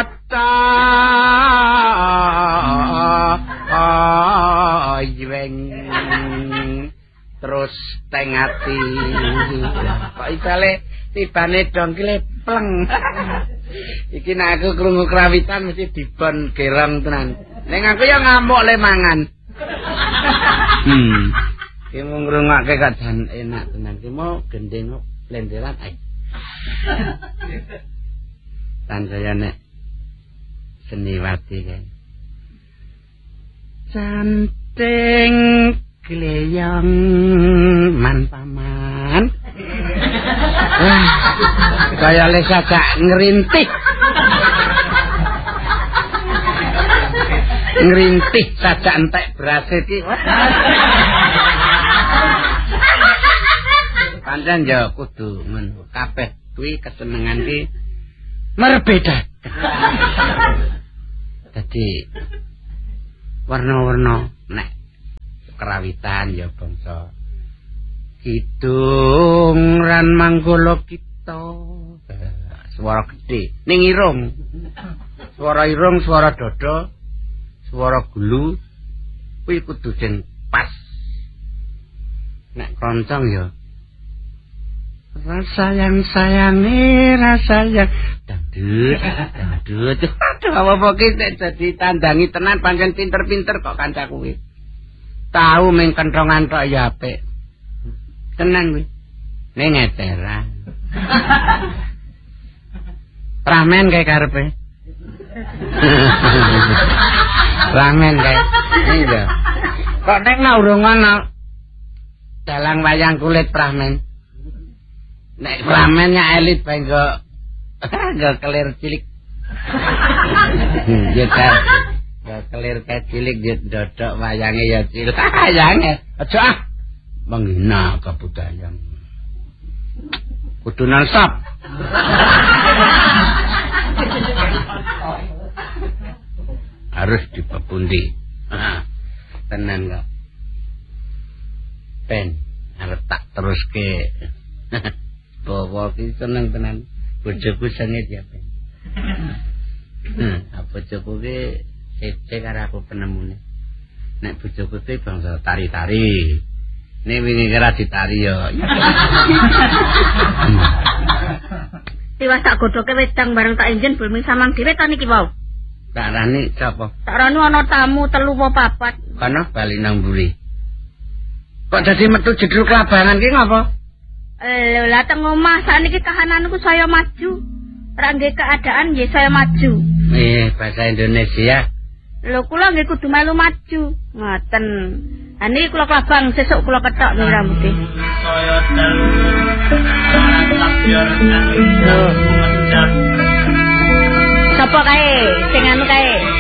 kata yweng terus tengati kok isale tibane dongkile pleng iki nek aku krungu krawitan mesti dibon gerong tenan ning aku ya ngamuk le mangan iki mung ngrungokke kadan enak tenan iki mau gendeng lenderan ae tan saya nek seniwati kae canting gleyong man paman kaya le sajak ngerintih sajak entek beras iki pancen ya kudu ngono kabeh kuwi kesenengan ki merbeda dadi warna-warna nek kerawitan ya bangsa kidung ran manggala kita swara gedhe ning irung swara dada swara gulu kuwi kudu sing pas nek kroncong ya rasa yang dangdut aduh apa ki dadi tandangi tenan pancen pinter-pinter kok kancaku kuwi tahu ming kenthongan tok ya apik tenan kuwi ning eteran ramen kae karepe ramen kae iya kok nek urung ana dalang wayang kulit ramen nek ramennya elit bae kok kelir cilik ya kan kelir cilik dia dodok wayange ya cilik wayange aja menghina kebudayaan kudu nansap harus dipepundi tenan kok ben arep tak teruske bawa ki seneng tenan bojoku sengit ya ben bojoku ki sece karo aku penemune nek bojoku ki bangsa tari-tari nek wingi kira ditari yo tiwas tak godhoke wedang bareng tak injen bulming samang dhewe ta niki wau tak rani sapa tak rani ana tamu 3 apa 4 kana bali nang mburi kok dadi metu jedru kelabangan ki ngapa lho lah teng omah sakniki kahananku saya maju ra nggih keadaan nggih saya maju bahasa Indonesia lho kula nggih kudu melu maju ngoten ani kula kelabang sesuk kula kethok ning rambuté saya sapa kae sing anu kae